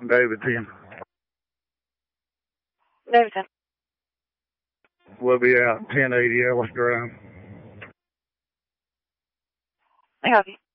Davidson. Davidson. We'll be out 1080 Ellis Drive. I copy.